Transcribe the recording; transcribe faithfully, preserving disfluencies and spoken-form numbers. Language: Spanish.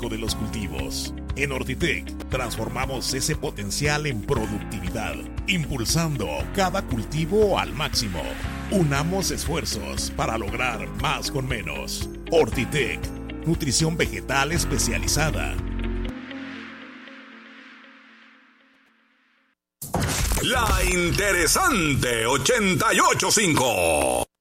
manejo de los cultivos. En Ortitec transformamos ese potencial en productividad, impulsando cada cultivo al máximo. Unamos esfuerzos para lograr más con menos. Ortitec, nutrición vegetal especializada. La interesante ochenta y ocho punto cinco.